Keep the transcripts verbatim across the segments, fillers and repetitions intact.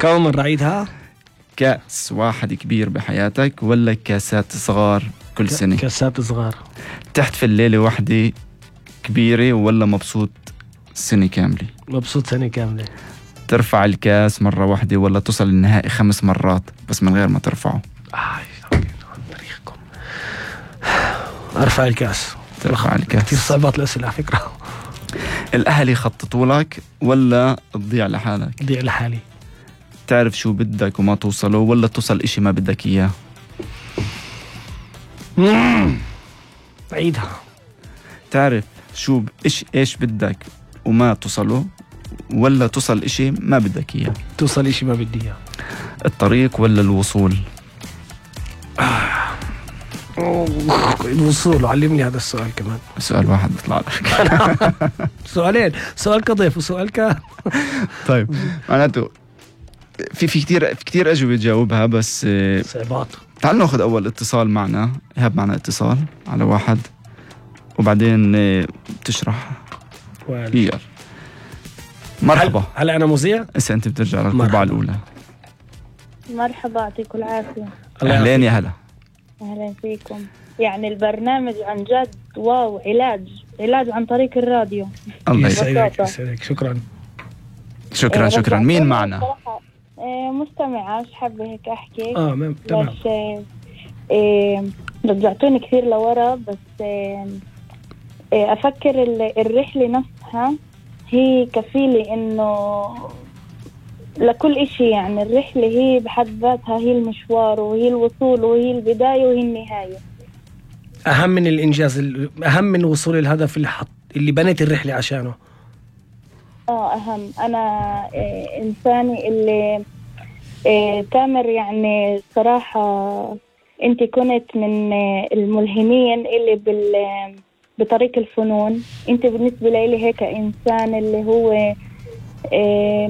كم مرة عيدها؟ كأس واحد كبير بحياتك ولا كاسات صغار كل سنة؟ كاسات صغار. تحتفل ليلة واحدة كبيرة ولا مبسوط سنة كاملة؟ مبسوط سنة كاملة. ترفع الكاس مرة واحدة ولا توصل النهائي خمس مرات بس من غير ما ترفعه؟ آه تاريخكم. أرفع الكاس. ترفع الكاس. كثير صعبات الأسئلة على فكرة. الأهل يخططوا لك ولا تضيع لحالك؟ تضيع لحالي. تعرف شو بدك وما توصله ولا توصل إشي ما بدك إياه؟ عيدها. تعرف شو إيش إيش بدك وما توصله ولا توصل إشي ما بدك إياه؟ توصل إشي ما بدي إياه. الطريق ولا الوصول؟ الوصول. علمني هذا السؤال كمان. سؤال واحد بيطلع لك. سؤالين، سؤال كضيف وسؤال ك. طيب معناته في في كتير في كتير أجوبة تجاوبها بس صعبات. تعال ناخذ أول اتصال معنا. إيهاب معنا اتصال على واحد وبعدين تشرح. يلا مرحبا. هل, هل أنا مذيع؟ هسه أنت بترجع للقبعة الأولى. مرحبا يعطيكم العافية. أهلين يا هلا. أهلا فيكم. يعني البرنامج عن جد واو، علاج علاج عن طريق الراديو. الله يسعدك. شكرا شكرا شكرا. مين معنا؟ مستمعة مش حابة هيك أحكي. آه تمام. بس إيه رجعتوني كثير لورا بس إيه أفكر الرحلة نفسها هي كفيلة إنه لكل إشي. يعني الرحلة هي بحد ذاتها هي المشوار وهي الوصول وهي البداية وهي النهاية. أهم من الإنجاز، أهم من وصول الهدف اللي حط اللي بنيت الرحلة عشانه. آه أهم. أنا إيه إنساني اللي إيه تامر يعني صراحة أنت كنت من الملهمين اللي بال بطريق الفنون. أنت بالنسبة لي هيك إنسان اللي هو إيه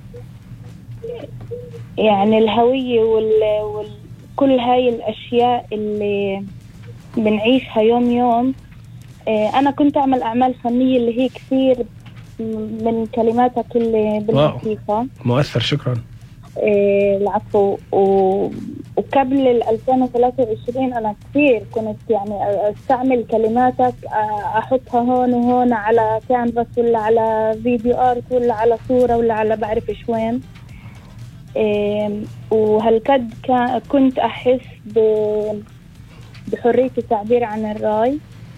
يعني الهوية وال وكل هاي الأشياء اللي بنعيشها يوم يوم. إيه أنا كنت أعمل أعمال فنية اللي هي كثير من كلماتك اللي بالموسيقى. مؤثر. شكرا. إيه العفو. وقبل ال ألفين وثلاثة وعشرين أنا كثير كنت يعني أستعمل كلماتك أحطها هون وهون على كانفاس ولا على فيديو آرت ولا على صورة ولا على بعرفش وين. إيه وهالكد كنت أحس بحرية التعبير عن الرأي.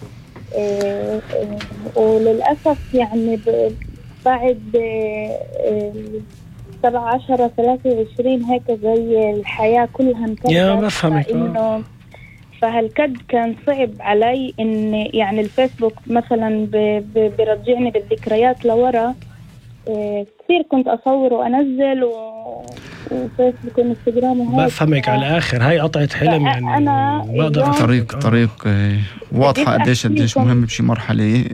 إيه إيه وللأسف يعني بعد إيه سبعة عشر ثلاثة وعشرين هيك زي الحياة كلها انكسرت. يا بفهمك. إنه فهالكد كان صعب علي إن يعني الفيسبوك مثلا برجعني بالذكريات لورا. إيه كثير كنت أصور وأنزل و... وفيسبوك وإنستغرام وهيك. بفهمك على آخر. هاي قطعة حلم يعني. أنا بقدر طريق طريق واضحة قديش قديش مهم بشي مرحلة.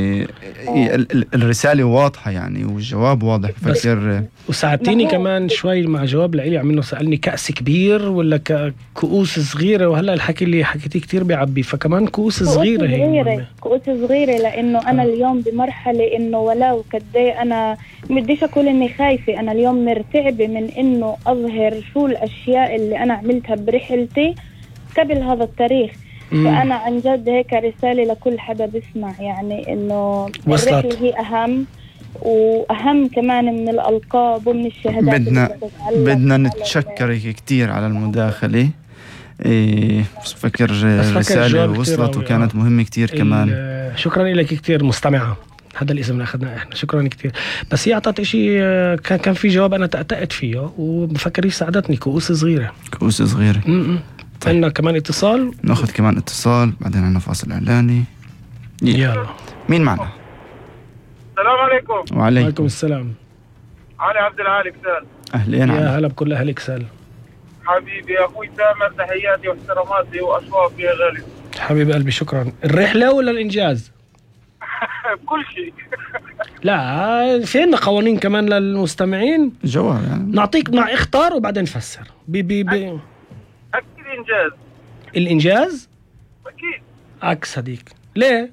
الرسالة واضحة يعني والجواب واضح. بفكر وساعدتيني كمان شوي مع جواب لإلي عم إنه سألني كأس كبير ولا كؤوس صغيرة وهلا الحكي اللي حكيتيه كتير بيعبي. فكمان كؤوس صغيرة هي كؤوس صغيرة لأنه أنا اليوم بمرحلة إنه ولو قدي أنا مديش أقول إني خايفة. أنا اليوم مرتعبة من إنه أظهر شو الأشياء اللي أنا عملتها برحلتي قبل هذا التاريخ. مم. فأنا عن جد هيك رسالة لكل حدا بيسمع يعني إنه الرحلة هي أهم وأهم كمان من الألقاب ومن الشهادات. بدنا بدنا نتشكرك كتير على المداخلة. إيه فكر الرسالة وصلت وكانت مهمة كتير كمان. شكرا لك كتير مستمعة. هذا الاسم اللي أخذناه إحنا. شكرا كتير. بس هي أعطت إشي كان كان في جواب أنا تأتأت فيه وبفكر ساعدتني. كؤوس صغيرة. كؤوس صغيرة. امم طيب. عندنا كمان اتصال. ناخذ كمان اتصال بعدين عنا فاصل إعلاني. يلا. مين معنا؟ السلام عليكم. وعليكم السلام. علي عبد العالي كسال. أهلين. يا هلا بكل أهل كسال. حبيبي يا أخوي تامر تحياتي واحتراماتي وأشواقي يا غالي. حبيب قلبي شكرا. الرحلة ولا الإنجاز؟ كل شيء. لا فين قوانين كمان للمستمعين. جواب يعني نعطيك مع اختار وبعدين نفسر. بي بي بي أكيد إنجاز. الإنجاز أكيد عكس هديك. ليه؟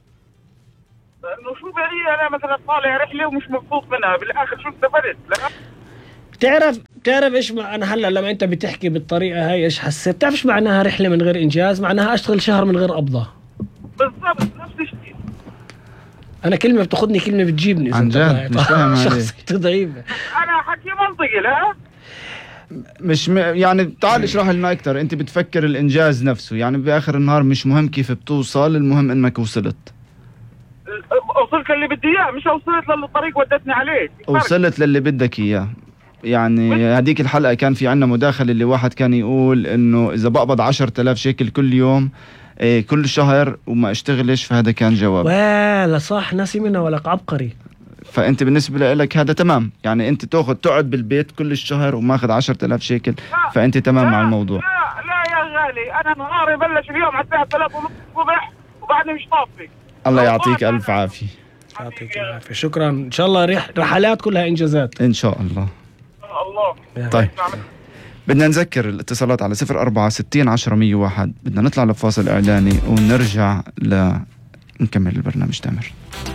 لأنه شو بالي أنا مثلا طالع رحلة ومش مبسوط منها بالآخر شو استفدت؟ لا تعرف بتعرف ايش مع انا هلا لما انت بتحكي بالطريقه هاي ايش حسيت؟ بتعرف ايش معناها رحله من غير انجاز؟ معناها اشتغل شهر من غير قبضه. بالضبط نفس الشيء. انا كلمه بتاخذني كلمه بتجيبني عن جد مش فاهم عليك. شخصيته ضعيفه. انا حكي منطقي لا مش م... يعني تعال اشرح لنا اكثر. انت بتفكر الانجاز نفسه، يعني باخر النهار مش مهم كيف بتوصل، المهم انك وصلت. وصلت اللي بدي اياه، مش وصلت للطريق ودتني عليه. وصلت للي بدك اياه. يعني هذيك الحلقه كان في عنا مداخله اللي واحد كان يقول انه اذا بقبض عشرة آلاف شيكل كل يوم إيه كل شهر وما اشتغلش، فهذا كان جواب. ولا صح، ناسي منها ولك عبقري. فانت بالنسبه لك هذا تمام، يعني انت تاخذ تقعد بالبيت كل الشهر وماخذ عشرة آلاف شيكل، فانت تمام لا مع الموضوع. لا لا يا غالي، انا نهاري بلش اليوم على الساعه ثلاثة ونص الصبح وبعدني مش طافي. الله يعطيك الف عافيه. يعطيك العافيه، شكرا. ان شاء الله رح رحلات كلها انجازات ان شاء الله. الله. طيب بدنا نذكر الاتصالات على صفر أربعة ستين عشرة مية وواحد. بدنا نطلع لفاصل إعلاني ونرجع لنكمل البرنامج. تامر.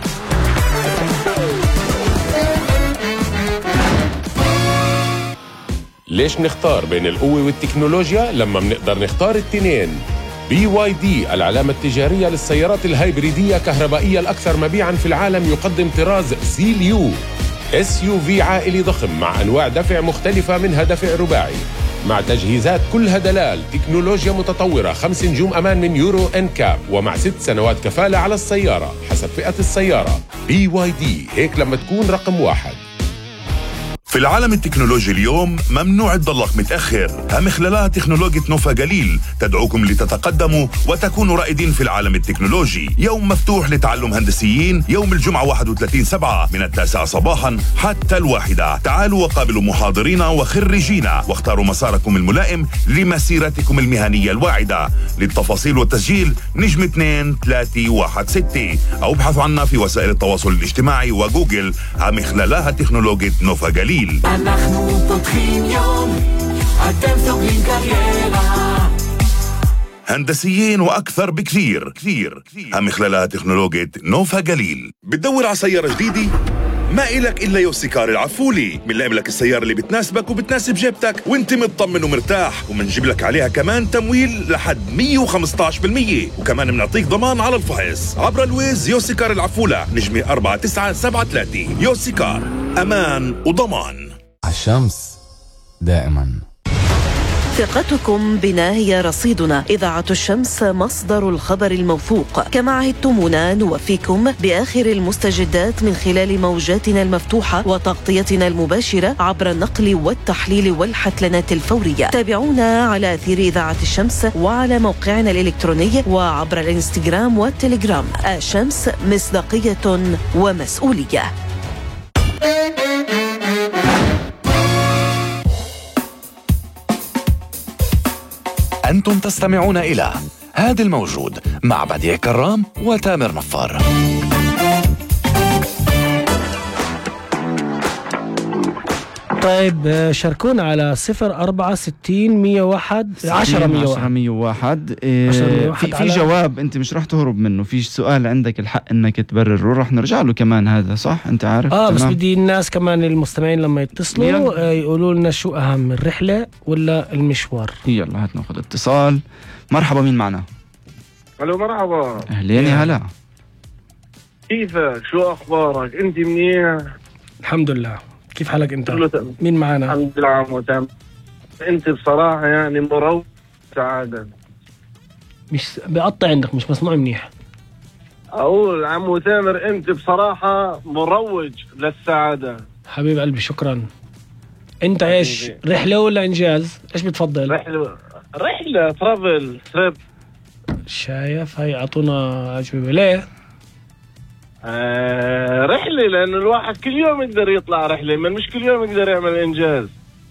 ليش نختار بين القوة والتكنولوجيا لما بنقدر نختار التنين؟ بي واي دي العلامة التجارية للسيارات الهايبريدية كهربائية الأكثر مبيعاً في العالم، يقدم طراز زيليو اس يو في عائلي ضخم مع أنواع دفع مختلفة، منها دفع رباعي مع تجهيزات كلها دلال، تكنولوجيا متطورة، خمس نجوم أمان من يورو إن كاب، ومع ست سنوات كفالة على السيارة حسب فئة السيارة. بي واي دي، هيك لما تكون رقم واحد. في العالم التكنولوجي اليوم ممنوع تضلك متأخر. هم خلالها تكنولوجيا نوفا جليل تدعوكم لتتقدموا وتكونوا رائدين في العالم التكنولوجي. يوم مفتوح لتعلم هندسيين يوم الجمعة واحد وثلاثين سبعة من التاسعة صباحا حتى الواحدة. تعالوا وقابلوا محاضرين وخريجين واختاروا مساركم الملائم لمسيرتكم المهنية الواعدة. للتفاصيل والتسجيل نجم اثنين ثلاثة واحد ستة أو ابحثوا عنا في وسائل التواصل الاجتماعي وجوجل. هم خلالها تكنولوجيا نوفا جليل. אנחנו פותחים יום, אתם סוגרים קריירה. هندسيين وأكثر بكثير كثير. هم خلالها تكنولوجيا نوفا جليل. بتدور على سيارة جديدة؟ ما إلك إلا يوسيكار العفولي. بنلاقي لك السيارة اللي بتناسبك وبتناسب جيبتك وانت مطمن ومرتاح، ومنجيب لك عليها كمان تمويل لحد مية وخمسة عشر بالمية، وكمان بنعطيك ضمان على الفحص عبر الويز. يوسيكار العفولة نجمة أربعة تسعة سبعة ثلاثة. يوسيكار، أمان وضمان. الشمس دائما. ثقتكم بنا هي رصيدنا. إذاعة الشمس مصدر الخبر الموثوق. كما عهدتمونا نوفيكم بآخر المستجدات من خلال موجاتنا المفتوحة وتغطيتنا المباشرة عبر النقل والتحليل والحتلنات الفورية. تابعونا على أثير إذاعة الشمس وعلى موقعنا الإلكتروني وعبر الإنستغرام والتليجرام. الشمس، مصداقية ومسؤولية. أنتم تستمعون إلى هذا الموجود مع بديع كرام وتامر نفار. طيب شاركونا على صفر أربعة ستين مية واحد عشرة مية وواحد. إيه في, في جواب انت مش رح تهرب منه، في سؤال عندك الحق انك تبرره، رح نرجع له كمان. هذا صح انت عارف. اه تمام. بس بدي الناس كمان المستمعين لما يتصلوا آه يقولوا لنا شو اهم، الرحله ولا المشوار. يلا هات ناخذ اتصال. مرحبا، مين معنا؟ الو مرحبا. اهلين يا هلا. كيفك؟ شو اخبارك؟ انت منيح؟ الحمد لله. كيف حالك انت؟ مين معنا؟ الحمد لله عمو تامر. انت بصراحه يعني مروج سعاده. مش بقطع عندك، مش مسموع منيح. اقول عمو تامر انت بصراحه مروج للسعاده. حبيب قلبي شكرا. انت ايش، رحله ولا انجاز؟ ايش بتفضل؟ رحله رحله ترافل تريب. شايف، هاي اعطونا اجوبه. ليه؟ آه رحله، لانه الواحد كل يوم يقدر يطلع رحله، من مش كل يوم يقدر يعمل انجاز.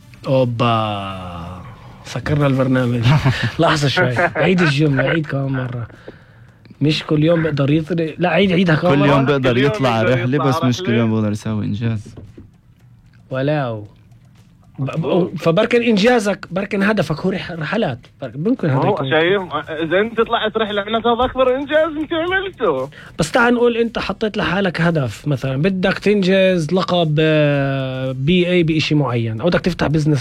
اوبا سكرنا البرنامج. لحظه شوي، عيد الجمله، عيد كمان مره. مش كل يوم بيقدر يطلع، لا عيد عيدها كمان كل مرة. يوم بيقدر يطلع رحله، بس مش كل يوم بيقدر يسوي انجاز. ولو فبركن انجازك، بركن هدفك هو رحلات، ممكن هذا يكون. شايف، اذا انت طلعت رحله معناتها هذا اكبر انجاز انت عملته. بس تعال نقول انت حطيت لحالك هدف، مثلا بدك تنجز لقب بي اي بشيء معين، او بدك تفتح بزنس